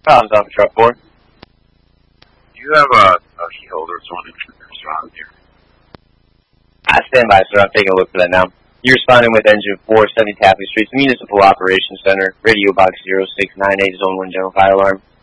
Problems off of truck 4. Do you have a key holder or someone introduced around here? I stand by, sir. I'm taking a look for that now. You're responding with engine 470 Tapley Street, Municipal Operations Center, radio box 0698, zone 1 general fire alarm.